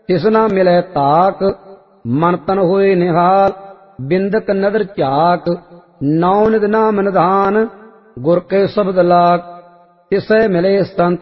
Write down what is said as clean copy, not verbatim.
ਤਿਸ ਨਾ ਮਿਲੈ ਤਾਕ, ਮਨ ਤਨ ਹੋਏ ਨਿਹਾਲ। ਬਿੰਦਕ ਨਦਰ ਝਾਕ, ਨੌ ਨਿਧ ਨਾਮ ਨਿਧਾਨ, ਗੁਰ ਕੇ ਸ਼ਬਦ ਲਾਗ। ਤਿਸੈ ਮਿਲੇ ਸੰਤ